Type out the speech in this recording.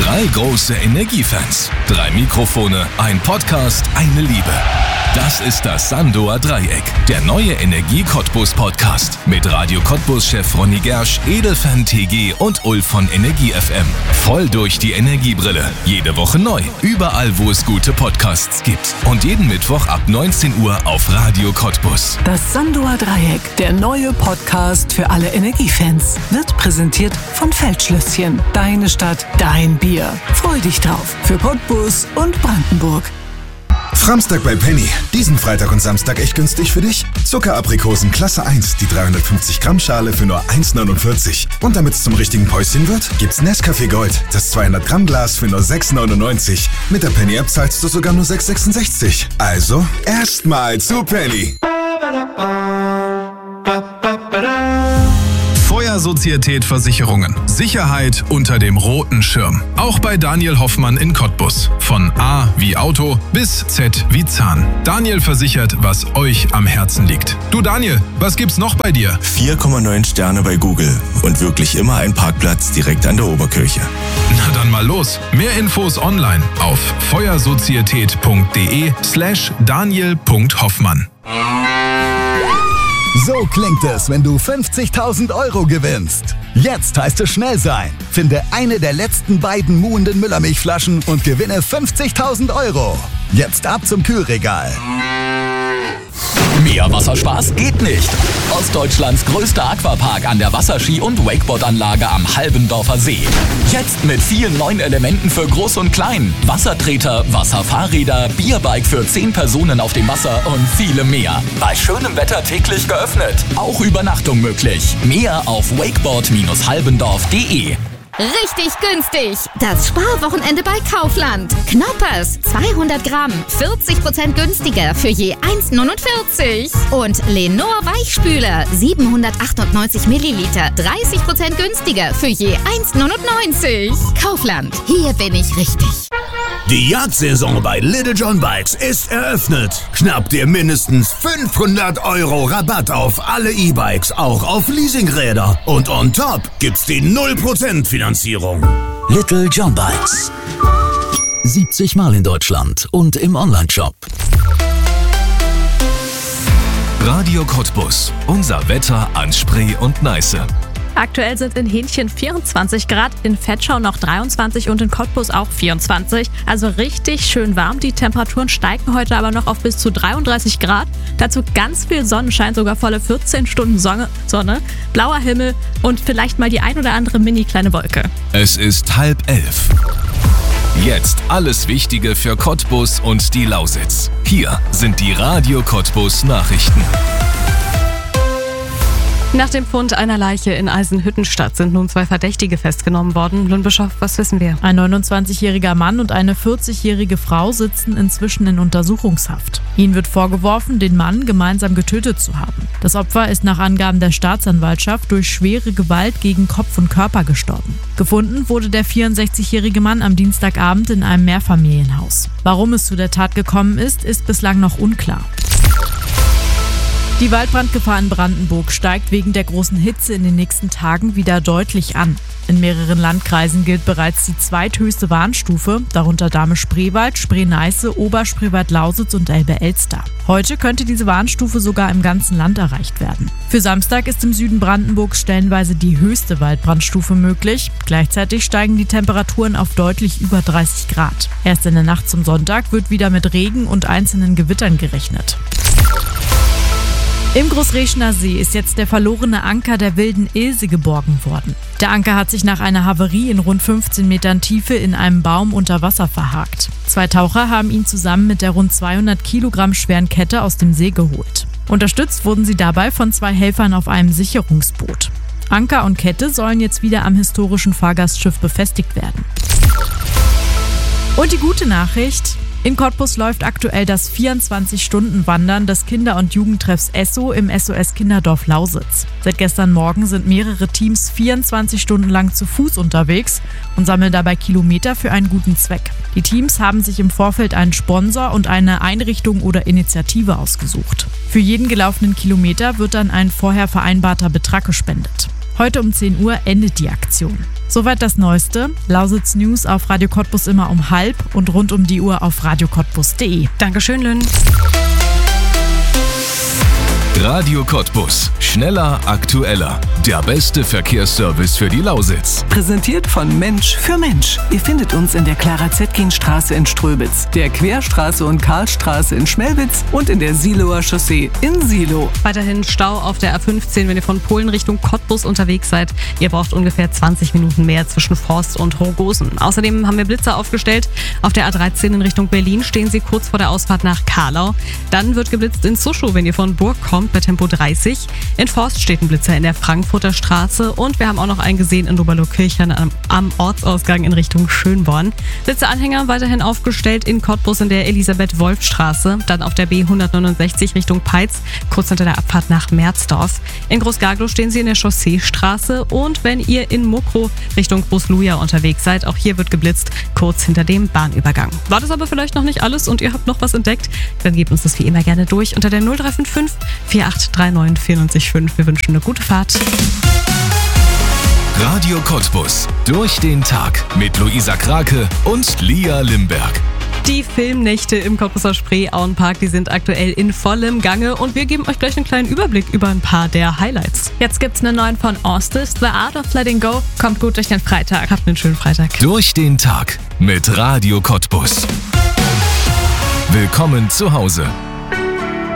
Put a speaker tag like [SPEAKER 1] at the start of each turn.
[SPEAKER 1] 3 große Energiefans, 3 Mikrofone, ein Podcast, eine Liebe. Das ist das Sandoer Dreieck, der neue Energie-Cottbus-Podcast mit Radio Cottbus-Chef Ronny Gersch, Edelfan TG und Ulf von Energie FM. Voll durch die Energiebrille. Jede Woche neu. Überall, wo es gute Podcasts gibt. Und jeden Mittwoch ab 19 Uhr auf Radio Cottbus.
[SPEAKER 2] Das Sandoer Dreieck, der neue Podcast für alle Energiefans, wird präsentiert von Feldschlösschen. Deine Stadt, dein Bier. Freu dich drauf. Für Cottbus und Brandenburg.
[SPEAKER 3] Framstag bei Penny. Diesen Freitag und Samstag echt günstig für dich. Zuckeraprikosen Klasse 1, die 350 Gramm Schale für nur 1,49. Und damit es zum richtigen Päuschen wird, gibt's Nescafé Gold, das 200 Gramm Glas für nur 6,99. Mit der Penny App zahlst du sogar nur 6,66. Also, erstmal zu Penny.
[SPEAKER 4] Feuersozietät Versicherungen. Sicherheit unter dem roten Schirm. Auch bei Daniel Hoffmann in Cottbus. Von A wie Auto bis Z wie Zahn. Daniel versichert, was euch am Herzen liegt. Du Daniel, was gibt's noch bei dir?
[SPEAKER 5] 4,9 Sterne bei Google und wirklich immer ein Parkplatz direkt an der Oberkirche.
[SPEAKER 4] Na dann mal los. Mehr Infos online auf feuersozietät.de/daniel.hoffmann.
[SPEAKER 6] So klingt es, wenn du 50.000 Euro gewinnst. Jetzt heißt es schnell sein. Finde eine der letzten beiden muhenden Müllermilchflaschen und gewinne 50.000 Euro. Jetzt ab zum Kühlregal.
[SPEAKER 7] Mehr Wasserspaß geht nicht. Ostdeutschlands größter Aquapark an der Wasserski- und Wakeboardanlage am Halbendorfer See. Jetzt mit vielen neuen Elementen für Groß und Klein. Wassertreter, Wasserfahrräder, Bierbike für 10 Personen auf dem Wasser und viele mehr. Bei schönem Wetter täglich geöffnet. Auch Übernachtung möglich. Mehr auf wakeboard-halbendorf.de.
[SPEAKER 8] Richtig günstig! Das Sparwochenende bei Kaufland. Knoppers, 200 Gramm, 40% günstiger für je 1,49. Und Lenor Weichspüler, 798 Milliliter, 30% günstiger für je 1,99. Kaufland, hier bin ich richtig.
[SPEAKER 9] Die Jagdsaison bei Little John Bikes ist eröffnet. Schnapp dir mindestens 500 Euro Rabatt auf alle E-Bikes, auch auf Leasingräder. Und on top gibt's die 0% Finanzierung.
[SPEAKER 10] Little John Bikes. 70 Mal in Deutschland und im Onlineshop.
[SPEAKER 1] Radio Cottbus. Unser Wetter an Spree und Neiße.
[SPEAKER 11] Aktuell sind in Hähnchen 24 Grad, in Vetschau noch 23 und in Cottbus auch 24. Also richtig schön warm. Die Temperaturen steigen heute aber noch auf bis zu 33 Grad. Dazu ganz viel Sonnenschein, sogar volle 14 Stunden Sonne, blauer Himmel und vielleicht mal die ein oder andere mini kleine Wolke.
[SPEAKER 1] Es ist 10:30. Jetzt alles Wichtige für Cottbus und die Lausitz. Hier sind die Radio Cottbus Nachrichten.
[SPEAKER 11] Nach dem Fund einer Leiche in Eisenhüttenstadt sind nun 2 Verdächtige festgenommen worden. Lundbischof, was wissen wir? Ein 29-jähriger Mann und eine 40-jährige Frau sitzen inzwischen in Untersuchungshaft. Ihnen wird vorgeworfen, den Mann gemeinsam getötet zu haben. Das Opfer ist nach Angaben der Staatsanwaltschaft durch schwere Gewalt gegen Kopf und Körper gestorben. Gefunden wurde der 64-jährige Mann am Dienstagabend in einem Mehrfamilienhaus. Warum es zu der Tat gekommen ist bislang noch unklar. Die Waldbrandgefahr in Brandenburg steigt wegen der großen Hitze in den nächsten Tagen wieder deutlich an. In mehreren Landkreisen gilt bereits die zweithöchste Warnstufe, darunter Dahme-Spreewald, Spree-Neiße, Oberspreewald-Lausitz und Elbe-Elster. Heute könnte diese Warnstufe sogar im ganzen Land erreicht werden. Für Samstag ist im Süden Brandenburgs stellenweise die höchste Waldbrandstufe möglich. Gleichzeitig steigen die Temperaturen auf deutlich über 30 Grad. Erst in der Nacht zum Sonntag wird wieder mit Regen und einzelnen Gewittern gerechnet. Im Großreschner See ist jetzt der verlorene Anker der wilden Ilse geborgen worden. Der Anker hat sich nach einer Havarie in rund 15 Metern Tiefe in einem Baum unter Wasser verhakt. 2 Taucher haben ihn zusammen mit der rund 200 Kilogramm schweren Kette aus dem See geholt. Unterstützt wurden sie dabei von 2 Helfern auf einem Sicherungsboot. Anker und Kette sollen jetzt wieder am historischen Fahrgastschiff befestigt werden. Und die gute Nachricht: in Cottbus läuft aktuell das 24-Stunden-Wandern des Kinder- und Jugendtreffs Esso im SOS Kinderdorf Lausitz. Seit gestern Morgen sind mehrere Teams 24 Stunden lang zu Fuß unterwegs und sammeln dabei Kilometer für einen guten Zweck. Die Teams haben sich im Vorfeld einen Sponsor und eine Einrichtung oder Initiative ausgesucht. Für jeden gelaufenen Kilometer wird dann ein vorher vereinbarter Betrag gespendet. Heute um 10 Uhr endet die Aktion. Soweit das Neueste. Lausitz News auf Radio Cottbus immer um 12:30 und rund um die Uhr auf radiocottbus.de.
[SPEAKER 12] Dankeschön, Lynn.
[SPEAKER 1] Radio Cottbus. Schneller, aktueller. Der beste Verkehrsservice für die Lausitz.
[SPEAKER 2] Präsentiert von Mensch für Mensch. Ihr findet uns in der Clara-Zetkin-Straße in Ströbitz, der Querstraße und Karlstraße in Schmelwitz und in der Siloer Chaussee in Silo.
[SPEAKER 12] Weiterhin Stau auf der A15, wenn ihr von Polen Richtung Cottbus unterwegs seid. Ihr braucht ungefähr 20 Minuten mehr zwischen Forst und Rogosen. Außerdem haben wir Blitzer aufgestellt. Auf der A13 in Richtung Berlin stehen sie kurz vor der Ausfahrt nach Karlau. Dann wird geblitzt in Zuschow, wenn ihr von Burg kommt, bei Tempo 30. In Forst steht ein Blitzer in der Frankfurter Straße und wir haben auch noch einen gesehen in Doberloh-Kirchheim am Ortsausgang in Richtung Schönborn. Blitzeranhänger weiterhin aufgestellt in Cottbus in der Elisabeth-Wolf-Straße, dann auf der B169 Richtung Peitz, kurz hinter der Abfahrt nach Merzdorf. In Groß-Garglow stehen sie in der Chausseestraße und wenn ihr in Mokrow Richtung Großluja unterwegs seid, auch hier wird geblitzt, kurz hinter dem Bahnübergang. War das aber vielleicht noch nicht alles und ihr habt noch was entdeckt? Dann gebt uns das wie immer gerne durch unter der 0355 4839 94,5. Wir wünschen eine gute Fahrt.
[SPEAKER 1] Radio Cottbus. Durch den Tag mit Luisa Krake und Lia Limberg.
[SPEAKER 12] Die Filmnächte im Cottbuser Spreeauenpark, die sind aktuell in vollem Gange und wir geben euch gleich einen kleinen Überblick über ein paar der Highlights.
[SPEAKER 11] Jetzt gibt's einen neuen von Orsted, The Art of Letting Go. Kommt gut durch den Freitag.
[SPEAKER 12] Habt einen schönen Freitag.
[SPEAKER 1] Durch den Tag mit Radio Cottbus. Willkommen zu Hause.